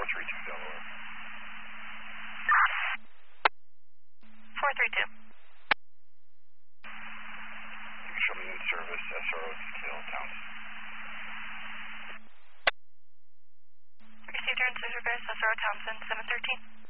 432 Delaware. 432. Show me in service, SRO detail, Townsend. Received your in service, SRO Townsend, 713.